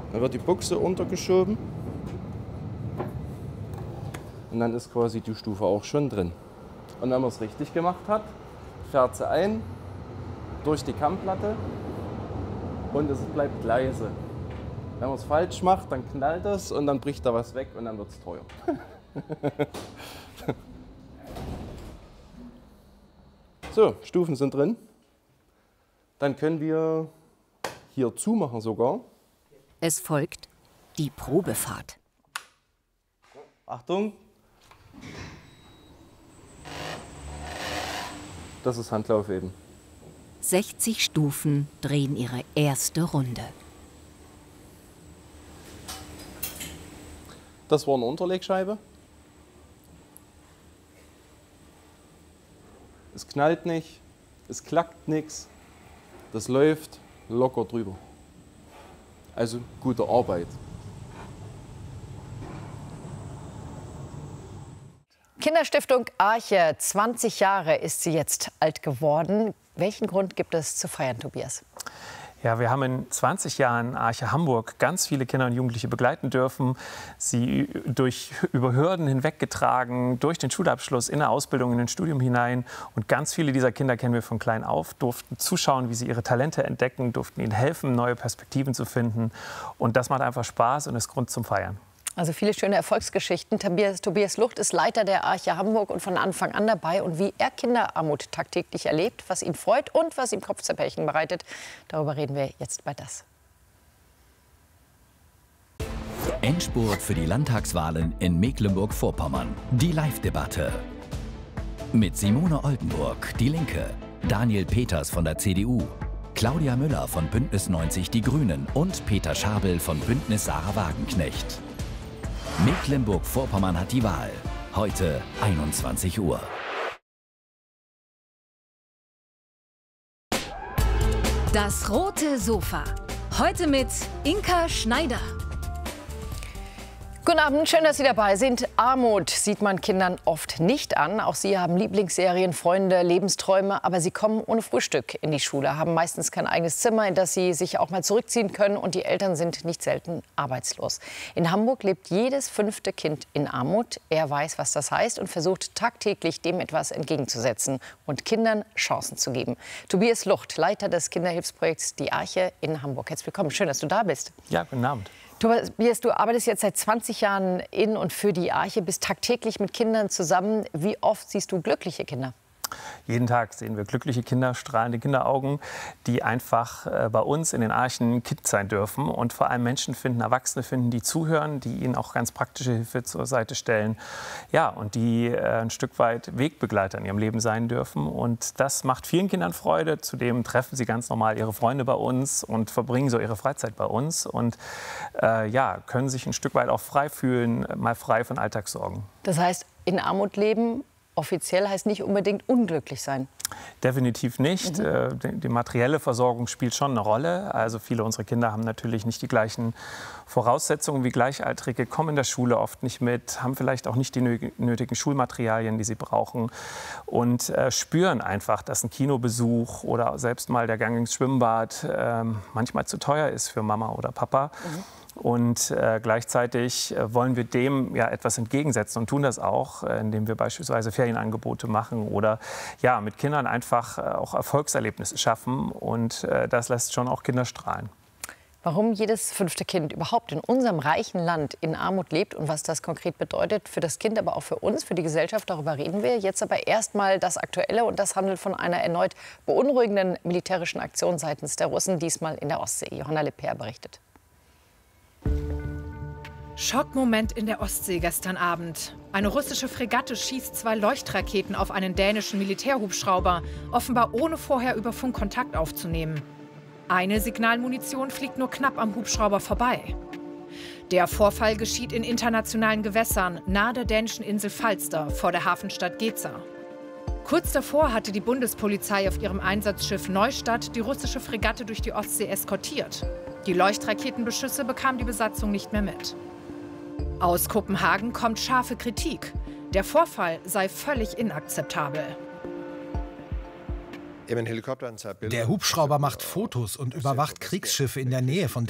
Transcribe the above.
Dann wird die Buchse untergeschoben und dann ist quasi die Stufe auch schon drin. Und wenn man es richtig gemacht hat, fährt sie ein durch die Kammplatte und es bleibt leise. Wenn man es falsch macht, dann knallt es und dann bricht da was weg und dann wird es teuer. So, Stufen sind drin. Dann können wir hier zumachen sogar. Es folgt die Probefahrt. Achtung. Das ist Handlauf eben. 60 Stufen drehen ihre erste Runde. Das war eine Unterlegscheibe. Es knallt nicht, es klackt nichts. Das läuft locker drüber. Also gute Arbeit. Kinderstiftung Arche, 20 Jahre ist sie jetzt alt geworden. Welchen Grund gibt es zu feiern, Tobias? Ja, wir haben in 20 Jahren Arche Hamburg ganz viele Kinder und Jugendliche begleiten dürfen, sie über Hürden hinweggetragen, durch den Schulabschluss, in der Ausbildung, in ein Studium hinein. Und ganz viele dieser Kinder kennen wir von klein auf, durften zuschauen, wie sie ihre Talente entdecken, durften ihnen helfen, neue Perspektiven zu finden. Und das macht einfach Spaß und ist Grund zum Feiern. Also viele schöne Erfolgsgeschichten. Tobias Lucht ist Leiter der Arche Hamburg und von Anfang an dabei. Und wie er Kinderarmut tagtäglich erlebt, was ihn freut und was ihm Kopfzerbrechen bereitet, darüber reden wir jetzt bei das. Endspurt für die Landtagswahlen in Mecklenburg-Vorpommern. Die Live-Debatte. Mit Simone Oldenburg, Die Linke, Daniel Peters von der CDU, Claudia Müller von Bündnis 90 Die Grünen und Peter Schabel von Bündnis Sarah Wagenknecht. Mecklenburg-Vorpommern hat die Wahl. Heute 21 Uhr. Das rote Sofa. Heute mit Inka Schneider. Guten Abend, schön, dass Sie dabei sind. Armut sieht man Kindern oft nicht an. Auch sie haben Lieblingsserien, Freunde, Lebensträume. Aber sie kommen ohne Frühstück in die Schule, haben meistens kein eigenes Zimmer, in das sie sich auch mal zurückziehen können. Und die Eltern sind nicht selten arbeitslos. In Hamburg lebt jedes 5. Kind in Armut. Er weiß, was das heißt und versucht tagtäglich, dem etwas entgegenzusetzen und Kindern Chancen zu geben. Tobias Lucht, Leiter des Kinderhilfsprojekts Die Arche in Hamburg. Herzlich willkommen, schön, dass du da bist. Ja, guten Abend. Tobias, du arbeitest jetzt seit 20 Jahren in und für die Arche, bist tagtäglich mit Kindern zusammen. Wie oft siehst du glückliche Kinder? Jeden Tag sehen wir glückliche Kinder, strahlende Kinderaugen, die einfach bei uns in den Archen Kind sein dürfen und vor allem Menschen finden, Erwachsene finden, die zuhören, die ihnen auch ganz praktische Hilfe zur Seite stellen. Ja, und die ein Stück weit Wegbegleiter in ihrem Leben sein dürfen. Und das macht vielen Kindern Freude. Zudem treffen sie ganz normal ihre Freunde bei uns und verbringen so ihre Freizeit bei uns und ja, können sich ein Stück weit auch frei fühlen, mal frei von Alltagssorgen. Das heißt, in Armut leben offiziell heißt nicht unbedingt unglücklich sein. Definitiv nicht. Die materielle Versorgung spielt schon eine Rolle. Also viele unserer Kinder haben natürlich nicht die gleichen Voraussetzungen wie Gleichaltrige, kommen in der Schule oft nicht mit, haben vielleicht auch nicht die nötigen Schulmaterialien, die sie brauchen und spüren einfach, dass ein Kinobesuch oder selbst mal der Gang ins Schwimmbad manchmal zu teuer ist für Mama oder Papa. Und gleichzeitig wollen wir dem ja etwas entgegensetzen und tun das auch, indem wir beispielsweise Ferienangebote machen oder ja, mit Kindern einfach auch Erfolgserlebnisse schaffen. Und das lässt schon auch Kinder strahlen. Warum jedes 5. Kind überhaupt in unserem reichen Land in Armut lebt und was das konkret bedeutet für das Kind, aber auch für uns, für die Gesellschaft, darüber reden wir. Jetzt aber erstmal das Aktuelle und das handelt von einer erneut beunruhigenden militärischen Aktion seitens der Russen, diesmal in der Ostsee. Johanna Lepper berichtet. Schockmoment in der Ostsee gestern Abend. Eine russische Fregatte schießt 2 Leuchtraketen auf einen dänischen Militärhubschrauber, offenbar ohne vorher über Funk Kontakt aufzunehmen. Eine Signalmunition fliegt nur knapp am Hubschrauber vorbei. Der Vorfall geschieht in internationalen Gewässern nahe der dänischen Insel Falster vor der Hafenstadt Geza. Kurz davor hatte die Bundespolizei auf ihrem Einsatzschiff Neustadt die russische Fregatte durch die Ostsee eskortiert. Die Leuchtraketenbeschüsse bekam die Besatzung nicht mehr mit. Aus Kopenhagen kommt scharfe Kritik. Der Vorfall sei völlig inakzeptabel. Der Hubschrauber macht Fotos und überwacht Kriegsschiffe in der Nähe von